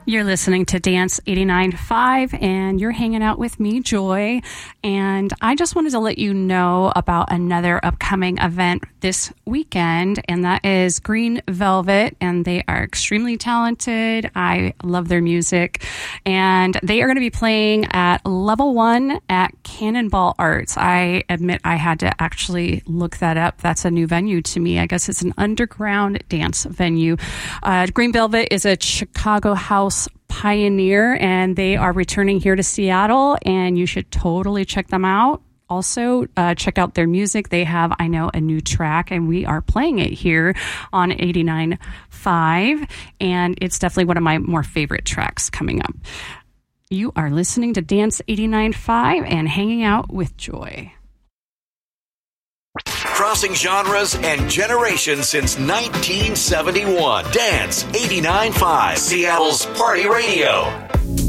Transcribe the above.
You're listening to Dance 89.5, and you're hanging out with me, Joy. And I just wanted to let you know about another upcoming event this weekend, and that is Green Velvet, and they are extremely talented. I love their music, and they are going to be playing at Level 1 at Cannonball Arts. I admit I had to actually look that up. That's a new venue to me. I guess it's an underground dance venue. Green Velvet is a Chicago house pioneer, and they are returning here to Seattle, and you should totally check them out. Also, check out their music. They have, I know, a new track, and we are playing it here on 89.5, and it's definitely one of my more favorite tracks coming up. You are listening to Dance 89.5 and hanging out with Joy. Crossing genres and generations since 1971. Dance 89.5, Seattle's Party Radio.